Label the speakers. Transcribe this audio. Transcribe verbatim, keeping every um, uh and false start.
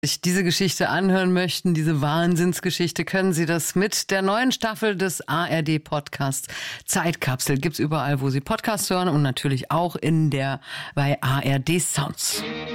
Speaker 1: sich diese Geschichte anhören möchten, diese Wahnsinnsgeschichte, können Sie das mit der neuen Staffel des A R D-Podcasts Zeitkapsel. Gibt's überall, wo Sie Podcasts hören und natürlich auch in der bei A R D Sounds.